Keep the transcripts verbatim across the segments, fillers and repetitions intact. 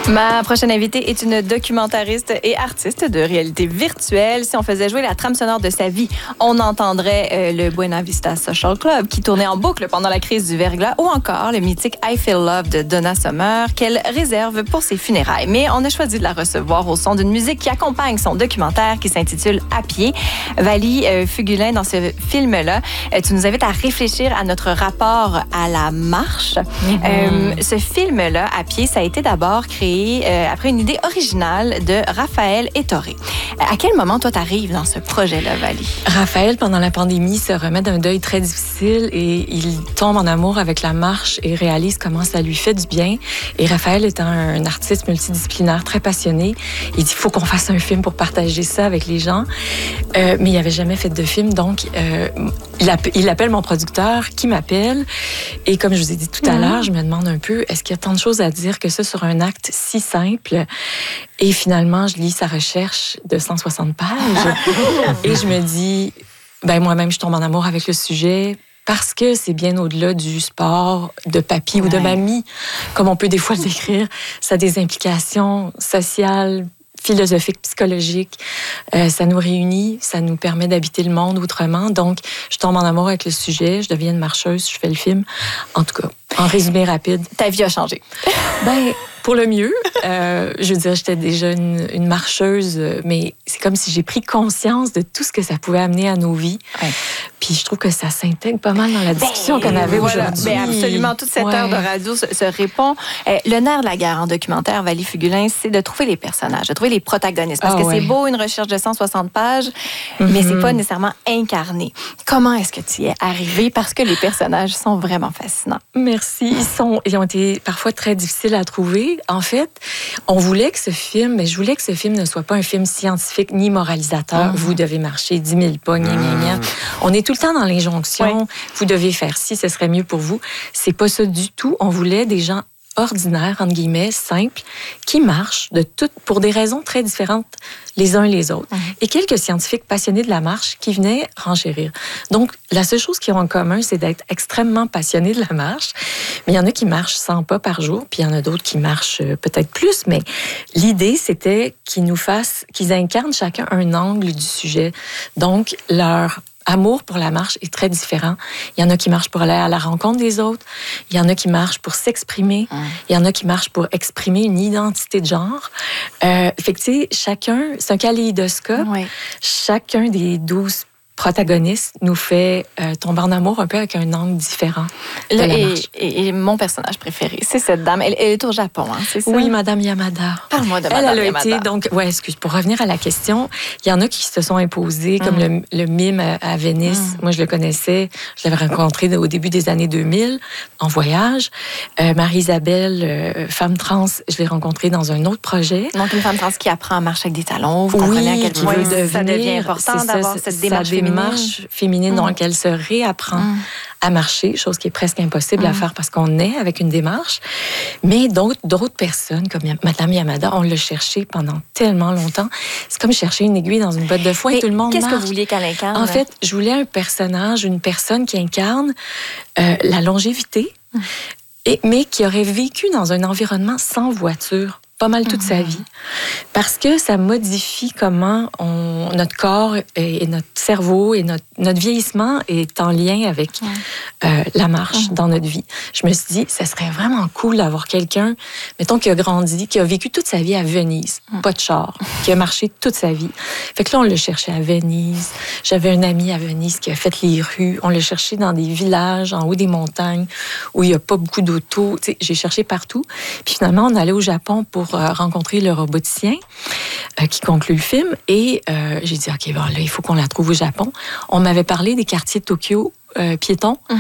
Ma prochaine invitée est une documentariste et artiste de réalité virtuelle. Si on faisait jouer la trame sonore de sa vie, on entendrait euh, le Buena Vista Social Club qui tournait en boucle pendant la crise du verglas ou encore le mythique I Feel Love de Donna Summer qu'elle réserve pour ses funérailles. Mais on a choisi de la recevoir au son d'une musique qui accompagne son documentaire qui s'intitule À pied. Vali euh, Fugulin, dans ce film-là, euh, tu nous invites à réfléchir à notre rapport à la marche. Mm-hmm. Euh, ce film-là, À pied, ça a été d'abord créé Euh, après une idée originale de Raphaël Ettoré. À quel moment, toi, t'arrives dans ce projet-là, Vali? Raphaël, pendant la pandémie, se remet d'un deuil très difficile et il tombe en amour avec la marche et réalise comment ça lui fait du bien. Et Raphaël étant un artiste multidisciplinaire très passionné, il dit, il faut qu'on fasse un film pour partager ça avec les gens. Euh, mais il n'avait jamais fait de film, donc euh, il, app- il appelle mon producteur qui m'appelle. Et comme je vous ai dit tout à mmh. l'heure, je me demande un peu, est-ce qu'il y a tant de choses à dire que ça sur un acte si simple? Et finalement, je lis sa recherche de cent soixante pages et je me dis, ben moi-même, je tombe en amour avec le sujet parce que c'est bien au-delà du sport de papy ouais. ou de mamie, comme on peut des fois le décrire. Ça a des implications sociales, philosophiques, psychologiques. Euh, ça nous réunit, ça nous permet d'habiter le monde autrement. Donc, je tombe en amour avec le sujet, je deviens une marcheuse, je fais le film. En tout cas, en résumé rapide. Ta vie a changé. Ben, pour le mieux. Euh, je veux dire, j'étais déjà une, une marcheuse, mais c'est comme si j'ai pris conscience de tout ce que ça pouvait amener à nos vies. Ouais. Puis je trouve que ça s'intègre pas mal dans la discussion ben, qu'on avait voilà. aujourd'hui. Ben absolument. Toute cette ouais. heure de radio se, se répond. Euh, le nerf de la guerre en documentaire, Vali Fugulin, c'est de trouver les personnages, de trouver les protagonistes. Parce oh, que ouais. c'est beau, une recherche de cent soixante pages, mm-hmm. mais c'est pas nécessairement incarné. Comment est-ce que tu y es arrivé? Parce que les personnages sont vraiment fascinants. Merci. Ils, sont, ils ont été parfois très difficiles à trouver. En fait, on voulait que ce film, mais je voulais que ce film ne soit pas un film scientifique ni moralisateur. Mm-hmm. Vous devez marcher dix mille pas, gna, gna, gna. On est tout le temps dans l'injonction. Ouais. Vous devez faire ci, ce serait mieux pour vous. C'est pas ça du tout. On voulait des gens ordinaires, entre guillemets, simples, qui marchent de toutes, pour des raisons très différentes les uns les autres. Mm-hmm. Et quelques scientifiques passionnés de la marche qui venaient renchérir. Donc, la seule chose qu'ils ont en commun, c'est d'être extrêmement passionnés de la marche. Mais il y en a qui marchent cent pas par jour, puis il y en a d'autres qui marchent peut-être plus. Mais l'idée, c'était qu'ils nous fassent, qu'ils incarnent chacun un angle du sujet. Donc, leur amour pour la marche est très différent. Il y en a qui marchent pour aller à la rencontre des autres. Il y en a qui marchent pour s'exprimer. Mmh. Il y en a qui marchent pour exprimer une identité de genre. Euh, fait que, tu sais, chacun, c'est un kaléidoscope. Oui. Chacun des douze protagoniste nous fait euh, tomber en amour un peu avec un angle différent de Là, la et, marche. Et, et mon personnage préféré, c'est cette dame. Elle, elle est au Japon, hein, c'est ça? Oui, Madame Yamada. Parle-moi de elle, Madame elle a Yamada. Été, donc, ouais, excuse, pour revenir à la question, il y en a qui se sont imposés, mm. comme le, le mime à, à Venise. Mm. Moi, je le connaissais. Je l'avais rencontré au début des années deux mille, en voyage. Euh, Marie-Isabelle, euh, femme trans, je l'ai rencontrée dans un autre projet. Donc, une femme trans qui apprend à marcher avec des talons. Vous comprenez oui, à quel point devenir, ça devient important d'avoir ça, cette démarche sa démarche féminine. féminine Mm. Donc, elle se réapprend mm. à marcher, chose qui est presque impossible mm. à faire parce qu'on est avec une démarche. Mais d'autres, d'autres personnes, comme Madame Yamada, on l'a cherché pendant tellement longtemps. C'est comme chercher une aiguille dans une botte de foin. Mais tout le monde qu'est-ce marche. que vous vouliez qu'elle incarne? En fait, je voulais un personnage, une personne qui incarne euh, la longévité, mm. et, mais qui aurait vécu dans un environnement sans voiture pas mal toute mmh. sa vie. Parce que ça modifie comment on, notre corps et, et notre cerveau et notre, notre vieillissement est en lien avec mmh. euh, la marche mmh. dans notre vie. Je me suis dit, ça serait vraiment cool d'avoir quelqu'un, mettons, qui a grandi, qui a vécu toute sa vie à Venise, mmh. pas de char, qui a marché toute sa vie. Fait que là, on l'a cherché à Venise. J'avais un ami à Venise qui a fait les rues. On l'a cherché dans des villages, en haut des montagnes, où il n'y a pas beaucoup d'autos. Tu sais, j'ai cherché partout. Puis finalement, on allait au Japon pour rencontrer le roboticien euh, qui conclut le film. Et euh, j'ai dit, OK, bon, là, il faut qu'on la trouve au Japon. On m'avait parlé des quartiers de Tokyo euh, piétons. Mmh.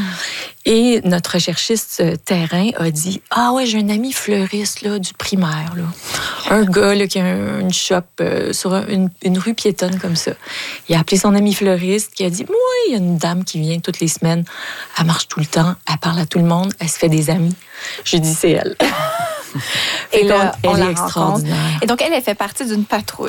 Et notre recherchiste euh, terrain a dit, ah ouais, j'ai un ami fleuriste là, du primaire. Là. Un gars là, qui a un, une shop euh, sur une, une rue piétonne comme ça. Il a appelé son ami fleuriste qui a dit, oui, il y a une dame qui vient toutes les semaines. Elle marche tout le temps. Elle parle à tout le monde. Elle se fait des amis. J'ai dit, c'est elle. Et là, elle on est la extraordinaire. Rencontre. Et donc, elle, elle fait partie d'une patrouille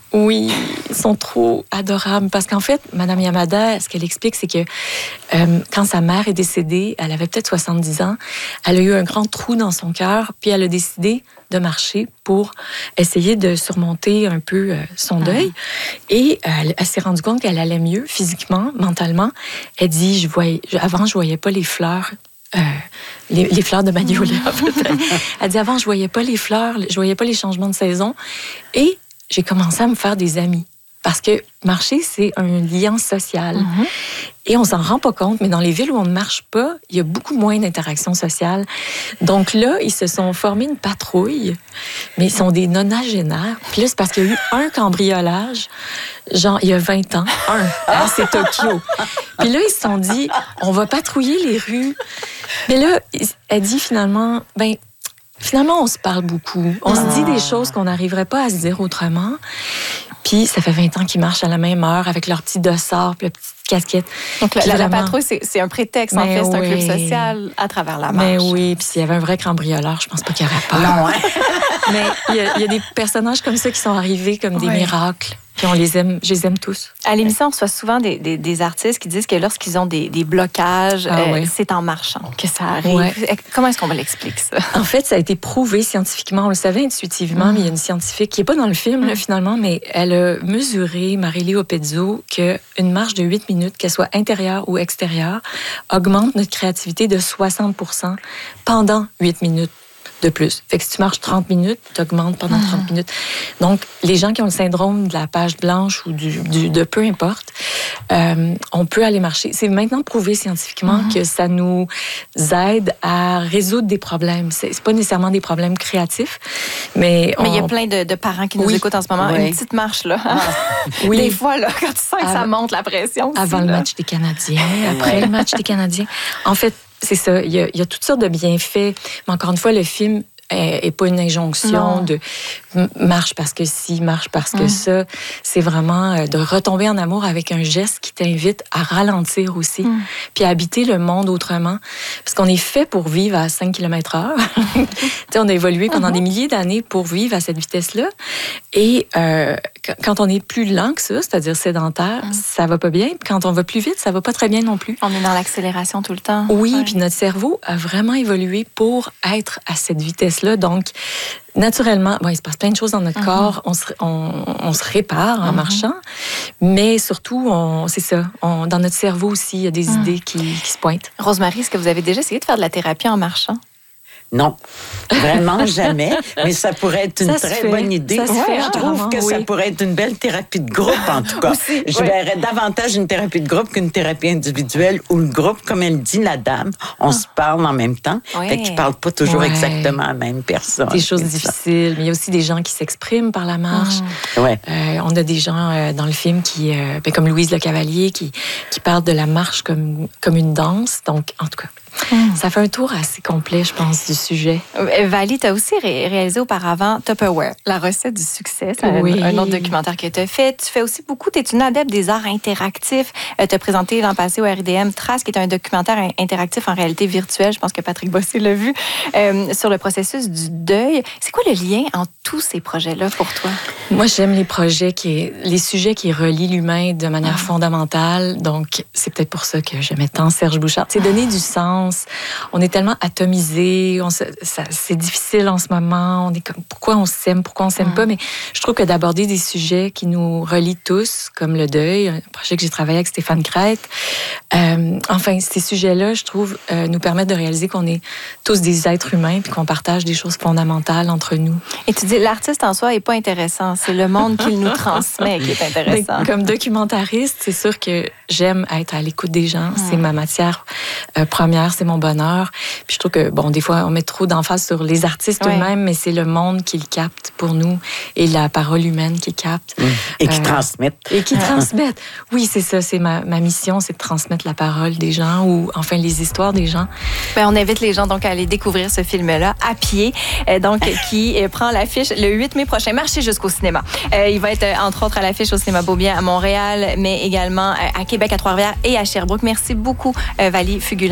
Oui, ils sont trop adorables. Parce qu'en fait, Madame Yamada, ce qu'elle explique, c'est que euh, quand sa mère est décédée, elle avait peut-être soixante-dix ans, elle a eu un grand trou dans son cœur, puis elle a décidé de marcher pour essayer de surmonter un peu euh, son deuil. Et euh, elle, elle s'est rendue compte qu'elle allait mieux physiquement, mentalement. Elle dit, je voyais, avant, je voyais pas les fleurs. Euh, les, les fleurs de magnolia, peut-être. Elle dit, avant, je voyais pas les fleurs, je voyais pas les changements de saison. Et j'ai commencé à me faire des amis. Parce que marcher, c'est un lien social. Mm-hmm. Et on s'en rend pas compte, mais dans les villes où on ne marche pas, il y a beaucoup moins d'interactions sociales. Donc là, ils se sont formés une patrouille, mais ils sont des nonagénaires. Puis là, c'est parce qu'il y a eu un cambriolage, genre il y a vingt ans, un, hein, c'est Tokyo. Puis là, ils se sont dit, on va patrouiller les rues. Mais là, elle dit finalement, ben finalement, on se parle beaucoup. On ah. se dit des choses qu'on n'arriverait pas à se dire autrement. Puis, ça fait vingt ans qu'ils marchent à la même heure avec leur petit dossard, puis leur petite casquette. Donc, la, vraiment... la patrouille, c'est, c'est un prétexte, en fait. C'est un club social à travers la marche. Mais oui, puis s'il y avait un vrai cambrioleur, je pense pas qu'il y aurait pas. Non, hein? Mais il y, a, il y a des personnages comme ça qui sont arrivés comme des ouais. miracles. Puis on les aime, je les aime tous. À l'émission, on reçoit souvent des, des, des artistes qui disent que lorsqu'ils ont des, des blocages, ah, euh, ouais. c'est en marchant que ça arrive. Ouais. Comment est-ce qu'on va l'expliquer, ça? En fait, ça a été prouvé scientifiquement. On le savait intuitivement, mmh. mais il y a une scientifique qui n'est pas dans le film, mmh. là, finalement, mais elle a mesuré, Marie-Lie Opezzo, qu'une marche de huit minutes, qu'elle soit intérieure ou extérieure, augmente notre créativité de soixante pour cent pendant huit minutes. De plus. Fait que si tu marches trente minutes, tu augmentes pendant trente mmh. minutes. Donc, les gens qui ont le syndrome de la page blanche ou du, du, de peu importe, euh, on peut aller marcher. C'est maintenant prouvé scientifiquement mmh. que ça nous aide à résoudre des problèmes. C'est, c'est pas nécessairement des problèmes créatifs, mais... Mais il on... y a plein de, de parents qui nous oui. écoutent en ce moment. Oui. Une petite marche, là. Ah. Oui. Des fois, là, quand tu sens que Avant, ça monte la pression aussi, Avant là. le match des Canadiens, après le match des Canadiens. En fait, c'est ça. Il y, a, il y a toutes sortes de bienfaits. Mais encore une fois, le film n'est pas une injonction non. de marche parce que si, marche parce que mmh. ça. C'est vraiment de retomber en amour avec un geste qui t'invite à ralentir aussi, mmh. puis à habiter le monde autrement. Parce qu'on est fait pour vivre à cinq kilomètres heure. On a évolué pendant mmh. des milliers d'années pour vivre à cette vitesse-là. Et euh, quand on est plus lent que ça, c'est-à-dire sédentaire, mmh. ça va pas bien. Quand on va plus vite, ça va pas très bien non plus. On est dans l'accélération tout le temps. Oui, ouais. puis notre cerveau a vraiment évolué pour être à cette vitesse-là. Donc, naturellement, bon, il se passe plein de choses dans notre mm-hmm. corps. On se, on, on se répare en mm-hmm. marchant. Mais surtout, on, c'est ça. On, dans notre cerveau aussi, il y a des mm. idées qui, qui se pointent. Rosemary, est-ce que vous avez déjà essayé de faire de la thérapie en marchant? Non, vraiment jamais. Mais ça pourrait être une ça très bonne idée. Ça se ouais, fait, je trouve que oui. ça pourrait être une belle thérapie de groupe, en tout cas. Aussi, je oui. verrais davantage une thérapie de groupe qu'une thérapie individuelle où le groupe, comme elle dit, la dame, on ah. se parle en même temps. Oui. Fait qu'ils ne parlent pas toujours ouais. exactement à la même personne. Des choses difficiles. Mais il y a aussi des gens qui s'expriment par la marche. Mmh. Ouais. Euh, on a des gens euh, dans le film qui, euh, ben, comme Louise Le Cavalier, qui, qui parlent de la marche comme, comme une danse. Donc, en tout cas, Mmh. ça fait un tour assez complet, je pense, du sujet. Vali, tu as aussi ré- réalisé auparavant Tupperware, la recette du succès. C'est oui. un, un autre documentaire que tu as fait. Tu fais aussi beaucoup, tu es une adepte des arts interactifs. Euh, tu as présenté l'an passé au R I D M Trace, qui est un documentaire interactif en réalité virtuelle. Je pense que Patrick Bossé l'a vu, euh, sur le processus du deuil. C'est quoi le lien entre tous ces projets-là pour toi? Moi, j'aime les projets, qui, les sujets qui relient l'humain de manière ah. fondamentale. Donc, c'est peut-être pour ça que j'aimais tant Serge Bouchard. C'est donner du sens. On est tellement atomisés, on se, ça, c'est difficile en ce moment. On est comme, pourquoi on s'aime, pourquoi on s'aime mmh. pas? Mais je trouve que d'aborder des sujets qui nous relient tous, comme le deuil, un projet que j'ai travaillé avec Stéphane Crête, euh, enfin, ces sujets-là, je trouve, euh, nous permettent de réaliser qu'on est tous des êtres humains puis qu'on partage des choses fondamentales entre nous. Et tu dis, l'artiste en soi n'est pas intéressant, c'est le monde qu'il nous transmet qui est intéressant. Mais, comme documentariste, c'est sûr que j'aime être à l'écoute des gens. Mmh. C'est ma matière euh, première, c'est mon bonheur. Puis je trouve que, bon, des fois, on met trop d'emphase sur les artistes ouais. eux-mêmes, mais c'est le monde qui le capte pour nous et la parole humaine qui capte. Mmh. Et qui euh, transmettent. Et qui transmettent. Oui, c'est ça. C'est ma, ma mission, c'est de transmettre la parole des gens ou, enfin, les histoires des gens. Bien, on invite les gens donc à aller découvrir ce film-là à pied, euh, donc qui euh, prend l'affiche le huit mai prochain. Marchez jusqu'au cinéma. Euh, il va être, entre autres, à l'affiche au Cinéma Beaubien à Montréal, mais également à Québec, à Trois-Rivières et à Sherbrooke. Merci beaucoup, euh, Vali Fugulin. Donc, je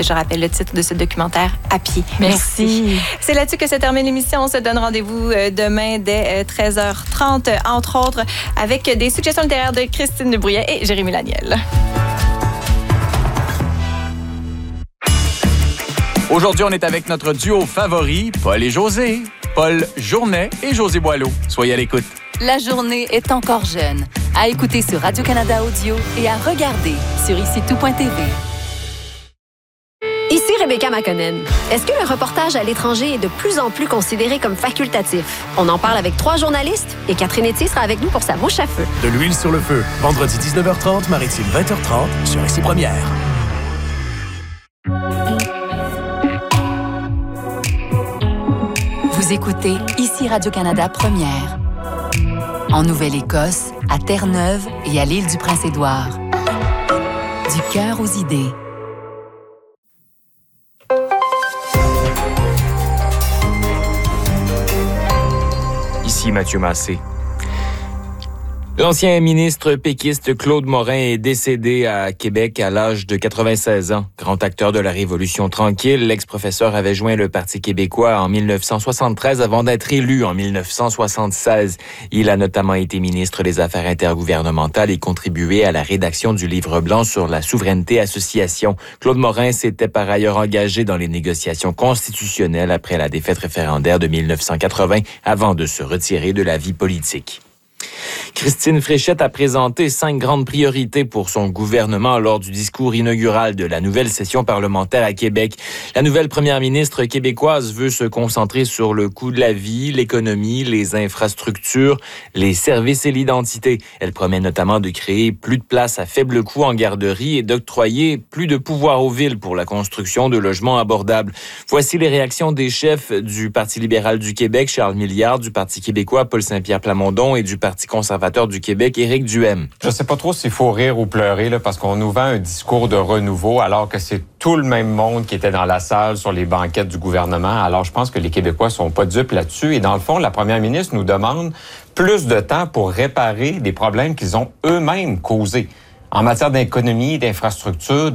Je rappelle le titre de ce documentaire, À pied. Merci. Merci. C'est là-dessus que se termine l'émission. On se donne rendez-vous demain dès treize heures trente, entre autres, avec des suggestions littéraires de Christine Dubruyet et Jérémy Laniel. Aujourd'hui, on est avec notre duo favori, Paul et José. Paul Journet et José Boileau. Soyez à l'écoute. La journée est encore jeune. À écouter sur Radio-Canada Audio et à regarder sur ici tout point t v. Ici Rebecca McConnell. Est-ce que le reportage à l'étranger est de plus en plus considéré comme facultatif? On en parle avec trois journalistes et Catherine Etier sera avec nous pour sa bouche à feu. De l'huile sur le feu. Vendredi dix-neuf heures trente, Maritime vingt heures trente sur Ici Première. Vous écoutez Ici Radio-Canada Première. En Nouvelle-Écosse, à Terre-Neuve et à l'île du Prince-Édouard. Du cœur aux idées. Ici Mathieu Massé. L'ancien ministre péquiste Claude Morin est décédé à Québec à l'âge de quatre-vingt-seize ans. Grand acteur de la Révolution tranquille, l'ex-professeur avait joint le Parti québécois en dix-neuf cent soixante-treize avant d'être élu en dix-neuf cent soixante-seize. Il a notamment été ministre des Affaires intergouvernementales et contribué à la rédaction du livre blanc sur la souveraineté association. Claude Morin s'était par ailleurs engagé dans les négociations constitutionnelles après la défaite référendaire de dix-neuf cent quatre-vingts avant de se retirer de la vie politique. Christine Fréchette a présenté cinq grandes priorités pour son gouvernement lors du discours inaugural de la nouvelle session parlementaire à Québec. La nouvelle première ministre québécoise veut se concentrer sur le coût de la vie, l'économie, les infrastructures, les services et l'identité. Elle promet notamment de créer plus de places à faible coût en garderie et d'octroyer plus de pouvoir aux villes pour la construction de logements abordables. Voici les réactions des chefs du Parti libéral du Québec, Charles Milliard, du Parti québécois, Paul Saint-Pierre Plamondon et du Parti conservateur du Québec, Éric Duhaime. Je ne sais pas trop s'il faut rire ou pleurer là, parce qu'on nous vend un discours de renouveau alors que c'est tout le même monde qui était dans la salle sur les banquettes du gouvernement. Alors je pense que les Québécois sont pas dupes là-dessus. Et dans le fond, la première ministre nous demande plus de temps pour réparer des problèmes qu'ils ont eux-mêmes causés en matière d'économie, d'infrastructure,